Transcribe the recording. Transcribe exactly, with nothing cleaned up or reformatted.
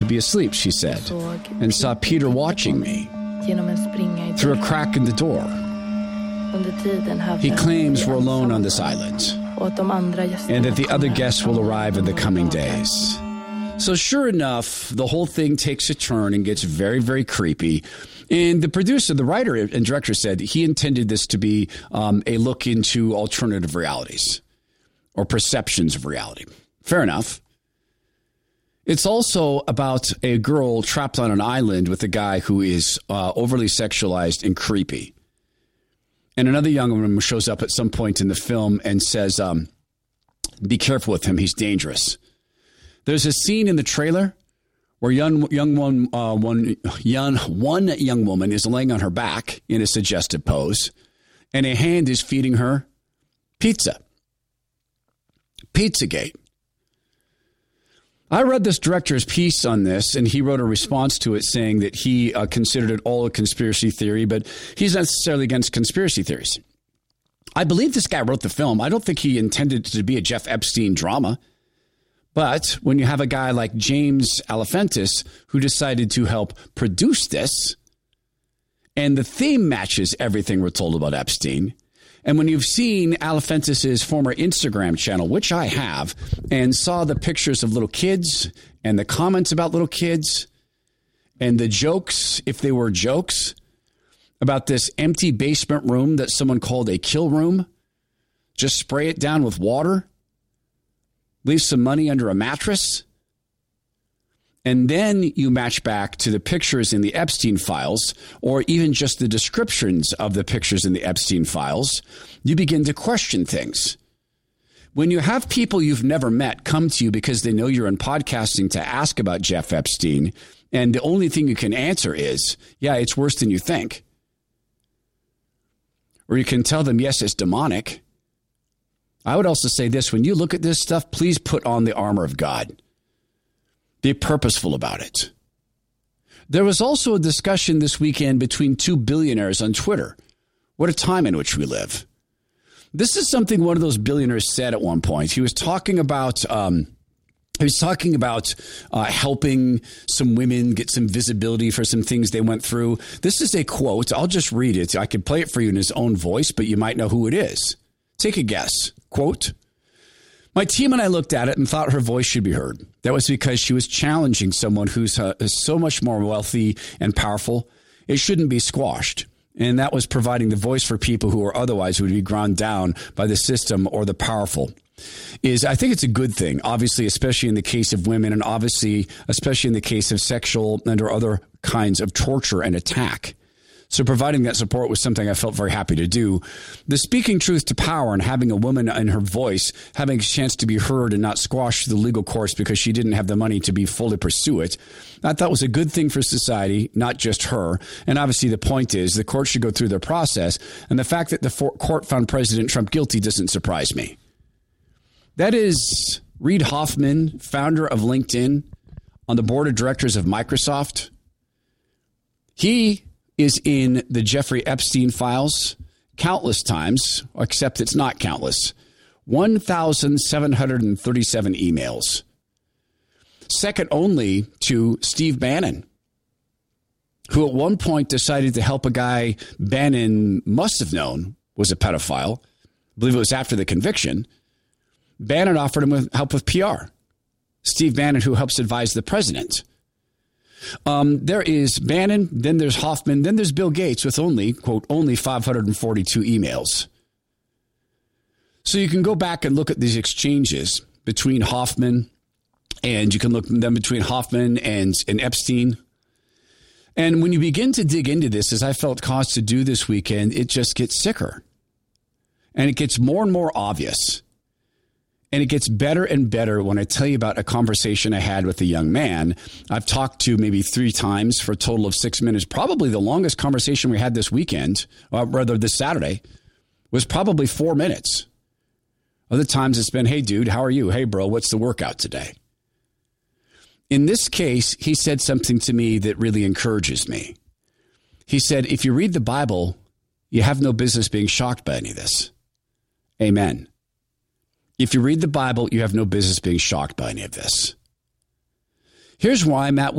be asleep, she said, and saw Peter watching me through a crack in the door. He claims we're alone on this island and that the other guests will arrive in the coming days. So sure enough, the whole thing takes a turn and gets very, very creepy. And the producer, the writer and director said he intended this to be um, a look into alternative realities or perceptions of reality. Fair enough. It's also about a girl trapped on an island with a guy who is uh, overly sexualized and creepy. And another young woman shows up at some point in the film and says, um, be careful with him. He's dangerous. There's a scene in the trailer where young, young one, uh, one, young, one young woman is laying on her back in a suggestive pose, and a hand is feeding her pizza. Pizzagate. I read this director's piece on this, and he wrote a response to it saying that he uh, considered it all a conspiracy theory, but he's not necessarily against conspiracy theories. I believe this guy wrote the film. I don't think he intended it to be a Jeff Epstein drama. But when you have a guy like James Alefantis who decided to help produce this, and the theme matches everything we're told about Epstein, and when you've seen Alefantis' former Instagram channel, which I have, and saw the pictures of little kids and the comments about little kids and the jokes, if they were jokes, about this empty basement room that someone called a kill room, just spray it down with water, leave some money under a mattress, and then you match back to the pictures in the Epstein files, or even just the descriptions of the pictures in the Epstein files, you begin to question things. When you have people you've never met come to you because they know you're in podcasting to ask about Jeff Epstein, and the only thing you can answer is, yeah, it's worse than you think. Or you can tell them, yes, it's demonic. I would also say this, when you look at this stuff, please put on the armor of God. Be purposeful about it. There was also a discussion this weekend between two billionaires on Twitter. What a time in which we live. This is something one of those billionaires said at one point. He was talking about um, he was talking about uh, helping some women get some visibility for some things they went through. This is a quote. I'll just read it. I could play it for you in his own voice, but you might know who it is. Take a guess. Quote, my team and I looked at it and thought her voice should be heard. That was because she was challenging someone who's uh, is so much more wealthy and powerful. It shouldn't be squashed. And that was providing the voice for people who are otherwise would be ground down by the system or the powerful. Is I think it's a good thing, obviously, especially in the case of women, and obviously, especially in the case of sexual and or other kinds of torture and attack. So providing that support was something I felt very happy to do. The speaking truth to power and having a woman in her voice, having a chance to be heard and not squashed through the legal course because she didn't have the money to be fully pursue it, I thought was a good thing for society, not just her. And obviously the point is the court should go through their process. And the fact that the for- court found President Trump guilty doesn't surprise me. That is Reid Hoffman, founder of LinkedIn, on the board of directors of Microsoft. He is in the Jeffrey Epstein files countless times, except it's not countless. one thousand seven hundred thirty-seven emails. Second only to Steve Bannon, who at one point decided to help a guy Bannon must have known was a pedophile. I believe it was after the conviction. Bannon offered him help with P R. Steve Bannon, who helps advise the president. Um, there is Bannon, then there's Hoffman, then there's Bill Gates with only, quote, only five hundred forty-two emails. So you can go back and look at these exchanges between Hoffman, and you can look them between Hoffman and, and Epstein. And when you begin to dig into this, as I felt caused to do this weekend, it just gets sicker. And it gets more and more obvious. And it gets better and better when I tell you about a conversation I had with a young man. I've talked to maybe three times for a total of six minutes. Probably the longest conversation we had this weekend, or rather this Saturday, was probably four minutes. Other times it's been, hey, dude, how are you? Hey, bro, what's the workout today? In this case, he said something to me that really encourages me. He said, if you read the Bible, you have no business being shocked by any of this. Amen. If you read the Bible, you have no business being shocked by any of this. Here's why I'm at